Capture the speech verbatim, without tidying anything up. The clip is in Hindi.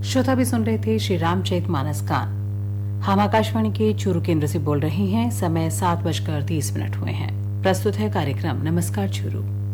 श्रोता भी सुन रहे थे श्री रामचरित मानस गान। हम आकाशवाणी के चूरू केंद्र से बोल रहे हैं। समय सात बजकर तीस मिनट हुए हैं। प्रस्तुत है कार्यक्रम नमस्कार चूरू।